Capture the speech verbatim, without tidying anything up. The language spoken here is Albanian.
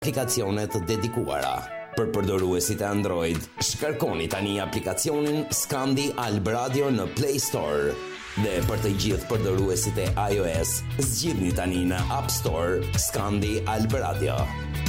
aplikacionet dedikuara. Për përdoruesit e Android, shkarkoni tani aplikacionin Skandi Alb Radio në Play Store. Dhe për të gjithë përdoruesit e iOS, zgjidhni tani në App Store Skandi Alb Radio.